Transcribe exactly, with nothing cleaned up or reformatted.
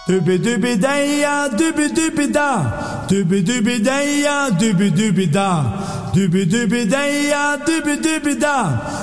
Dooby dooby day ya, dooby dooby da. Dooby dooby day ya, dooby dooby da. Dooby dooby day ya, dooby dooby da.